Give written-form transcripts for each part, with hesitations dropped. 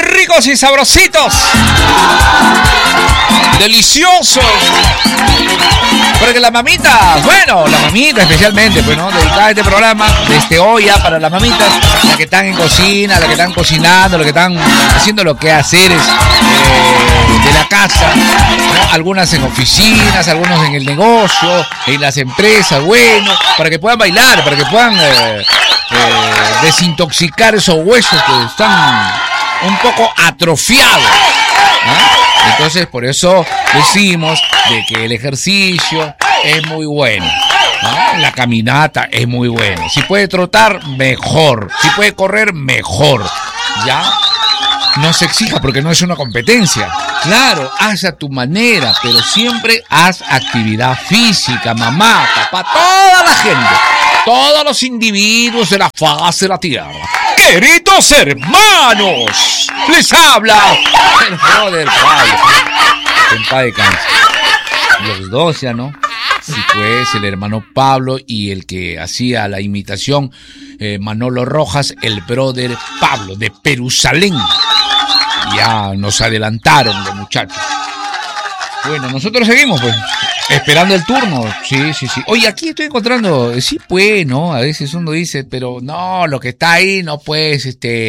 ricos y sabrositos, deliciosos, porque las mamitas, bueno, la mamita especialmente, pues, ¿no? Dedicada a este programa, desde hoy ya para las mamitas, las que están en cocina, las que están cocinando, las que están haciendo los quehaceres de la casa, ¿no? Algunas en oficinas, algunos en el negocio, en las empresas, bueno, para que puedan bailar, para que puedan desintoxicar esos huesos que están un poco atrofiados, ¿no? Entonces, por eso decimos de que el ejercicio es muy bueno, ¿no? La caminata es muy buena. Si puede trotar, mejor. Si puede correr, mejor. ¿Ya? No se exija porque no es una competencia. Claro, haz a tu manera, pero siempre haz actividad física, mamá, papá, toda la gente, todos los individuos de la faz de la tierra. Queridos hermanos, les habla el brother Pablo. En paz descanse. Los dos ya, ¿no? Sí, pues, el hermano Pablo y el que hacía la imitación, Manolo Rojas, el brother Pablo de Perusalén. Ya nos adelantaron los muchachos. Bueno, nosotros seguimos, pues, esperando el turno. Sí. Oye, aquí estoy encontrando, sí, pues, ¿no? A veces uno dice, pero no, lo que está ahí no puedes,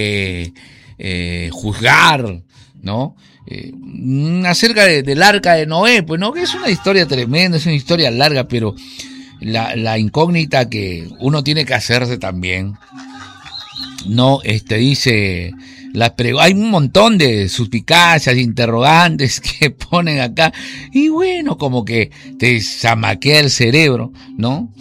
juzgar, ¿no? Acerca del arca de Noé, pues, ¿no? Que es una historia tremenda, es una historia larga, pero la incógnita que uno tiene que hacerse también, ¿no? Dice... hay un montón de suspicacias, interrogantes que ponen acá y bueno, como que te zamaquea el cerebro, ¿no?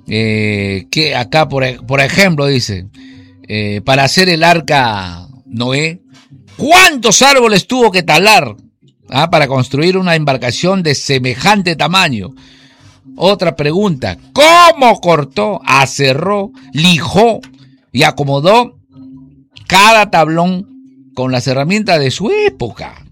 Que acá, por ejemplo, dice, para hacer el arca Noé, ¿cuántos árboles tuvo que talar para construir una embarcación de semejante tamaño? Otra pregunta, ¿cómo cortó, aserró, lijó y acomodó cada tablón con las herramientas de su época?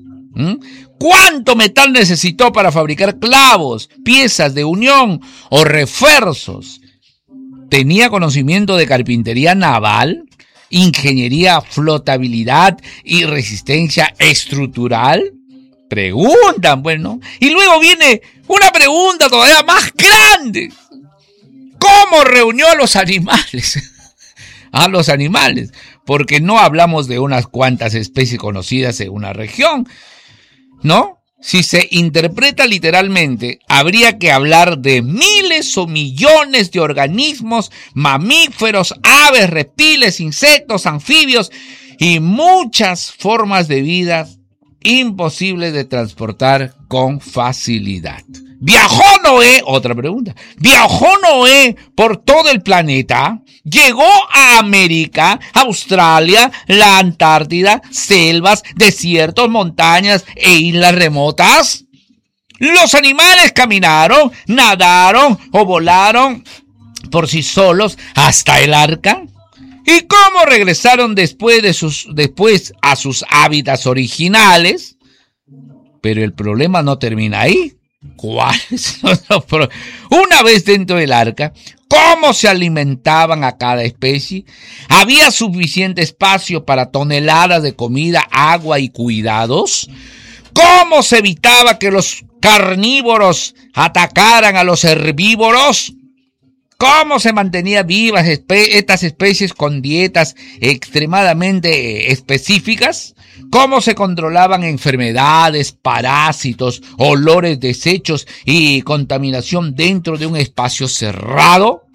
¿Cuánto metal necesitó para fabricar clavos, piezas de unión o refuerzos? ¿Tenía conocimiento de carpintería naval, ingeniería, flotabilidad y resistencia estructural? Preguntan, bueno. Y luego viene una pregunta todavía más grande. ¿Cómo reunió a los animales? A los animales, porque no hablamos de unas cuantas especies conocidas en una región, ¿no? Si se interpreta literalmente, habría que hablar de miles o millones de organismos, mamíferos, aves, reptiles, insectos, anfibios y muchas formas de vida imposibles de transportar con facilidad. ¿Viajó Noé? Otra pregunta. ¿Viajó Noé por todo el planeta? ¿Llegó a América, Australia, la Antártida, selvas, desiertos, montañas e islas remotas? ¿Los animales caminaron, nadaron o volaron por sí solos hasta el arca? ¿Y cómo regresaron después a sus hábitats originales? Pero el problema no termina ahí. ¿Cuáles son los problemas? Una vez dentro del arca, ¿cómo se alimentaban a cada especie? ¿Había suficiente espacio para toneladas de comida, agua y cuidados? ¿Cómo se evitaba que los carnívoros atacaran a los herbívoros? ¿Cómo se mantenía vivas estas especies con dietas extremadamente específicas? ¿Cómo se controlaban enfermedades, parásitos, olores, desechos y contaminación dentro de un espacio cerrado?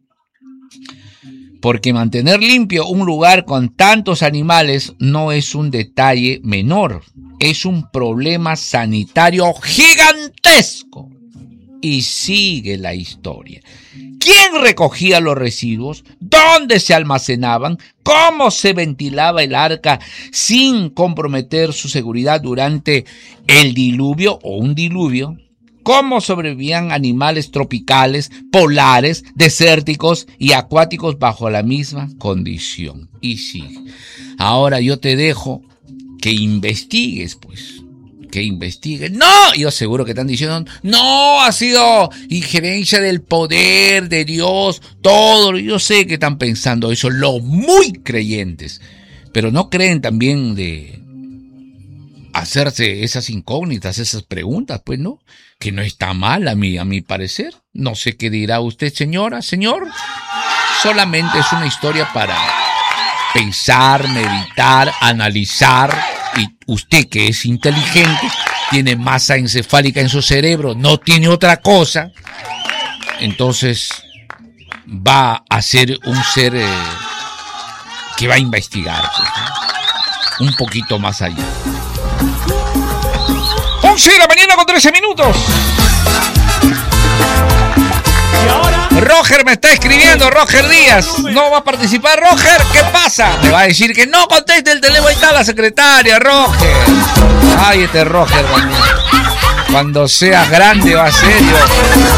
Porque mantener limpio un lugar con tantos animales no es un detalle menor, es un problema sanitario gigantesco. Y sigue la historia. ¿Quién recogía los residuos? ¿Dónde se almacenaban? ¿Cómo se ventilaba el arca sin comprometer su seguridad durante el diluvio o un diluvio? ¿Cómo sobrevivían animales tropicales, polares, desérticos y acuáticos bajo la misma condición? Y sigue. Ahora yo te dejo que investigues, pues. Que investiguen. No, yo seguro que están diciendo, no, ha sido injerencia del poder de Dios, todo. Yo sé que están pensando eso, los muy creyentes. pero no creen también de hacerse esas incógnitas, esas preguntas, pues, ¿no? Que no está mal a mi parecer. No sé qué dirá usted, señora, señor. Solamente es una historia para pensar, meditar, analizar, y usted que es inteligente, tiene masa encefálica en su cerebro, no tiene otra cosa, entonces va a ser un ser que va a investigar, pues, ¿no? Un poquito más allá. 11 de la mañana con 13 minutos. Roger me está escribiendo, Roger Díaz. ¿No va a participar, Roger? ¿Qué pasa? Me va a decir que no conteste el teléfono. Ahí está la secretaria, Roger. Ay, este Roger, cuando seas grande va a ser yo.